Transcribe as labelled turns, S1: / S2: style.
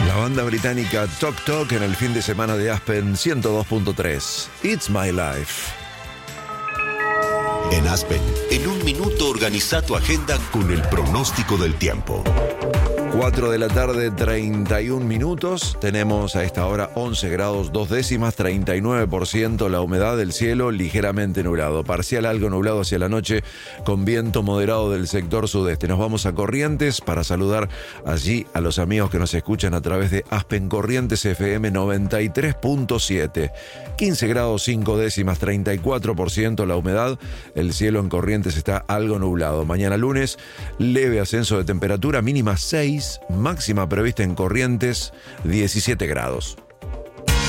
S1: La banda británica Tok Tok en el fin de semana de Aspen 102.3. It's My Life.
S2: En Aspen, en un minuto organiza tu agenda con el pronóstico del tiempo.
S1: 4 de la tarde, 31 minutos. Tenemos a esta hora 11 grados 2 décimas, 39% la humedad del cielo, ligeramente nublado. Parcial algo nublado hacia la noche, con viento moderado del sector sudeste. Nos vamos a Corrientes para saludar allí a los amigos que nos escuchan a través de Aspen Corrientes FM 93.7. 15 grados 5 décimas, 34% la humedad. El cielo en Corrientes está algo nublado. Mañana lunes, leve ascenso de temperatura, mínima 6. Máxima prevista en Corrientes, 17 grados.